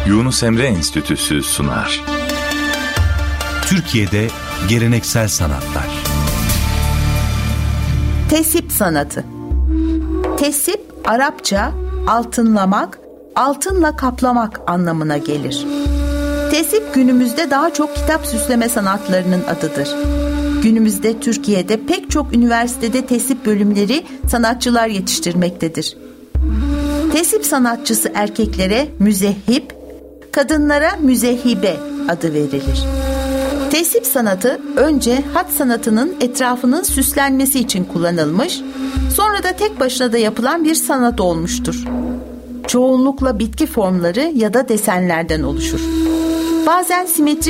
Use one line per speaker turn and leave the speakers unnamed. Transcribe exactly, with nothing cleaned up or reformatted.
Yunus Emre Enstitüsü sunar.
Türkiye'de geleneksel sanatlar.
Tesip sanatı. Tesip, Arapça altınlamak, altınla kaplamak anlamına gelir. Tesip günümüzde daha çok kitap süsleme sanatlarının adıdır. Günümüzde Türkiye'de pek çok üniversitede tesip bölümleri sanatçılar yetiştirmektedir. Tesip sanatçısı erkeklere müzehhip, kadınlara müzehhibe adı verilir. Tesip sanatı önce hat sanatının etrafının süslenmesi için kullanılmış, sonra da tek başına da yapılan bir sanat olmuştur. Çoğunlukla bitki formları ya da desenlerden oluşur. Bazen simetrik